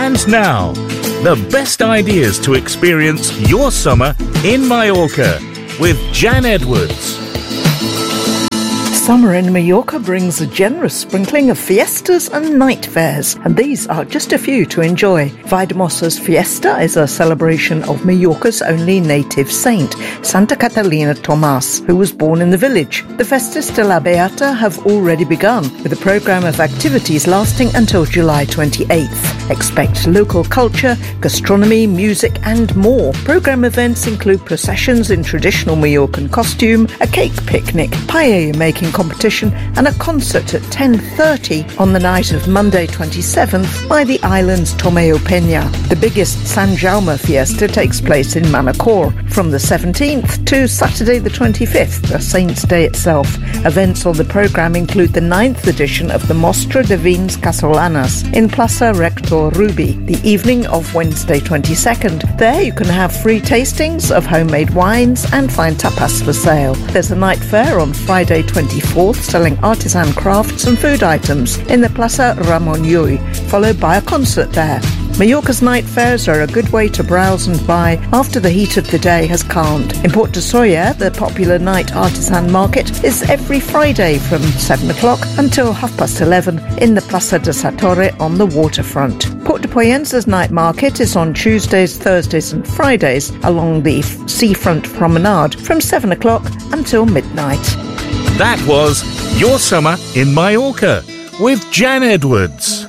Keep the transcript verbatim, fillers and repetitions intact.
And now, the best ideas to experience your summer in Mallorca with Jan Edwards. Summer in Mallorca brings a generous sprinkling of fiestas and night fairs, and these are just a few to enjoy. Valldemosa's Fiesta is a celebration of Mallorca's only native saint, Santa Catalina Tomàs, who was born in the village. The Festes de la Beata have already begun, with a programme of activities lasting until July twenty-eighth. Expect local culture, gastronomy, music and more. Programme events include processions in traditional Mallorcan costume, a cake picnic, paella making competition and a concert at ten thirty on the night of Monday twenty-seventh by the island's Tomeo Peña. The biggest San Jaume Fiesta takes place in Manacor from the seventeenth to Saturday the twenty-fifth, the Saint's Day itself. Events on the programme include the ninth edition of the Mostra de Vins Casolanas in Plaça Rector Rubi, the evening of Wednesday twenty-second. There you can have free tastings of homemade wines and find tapas for sale. There's a night fair on Friday twenty-fourth selling artisan crafts and food items in the Plaça Ramon Llull, followed by a concert there. Mallorca's night fairs are a good way to browse and buy after the heat of the day has calmed. In Port de Sóller, the popular night artisan market is every Friday from seven o'clock until half past eleven in the Plaça de Sa Torre on the waterfront. Port de Poyensa's night market is on Tuesdays, Thursdays and Fridays along the seafront promenade from seven o'clock until midnight. That was Your Summer in Mallorca with Jan Edwards.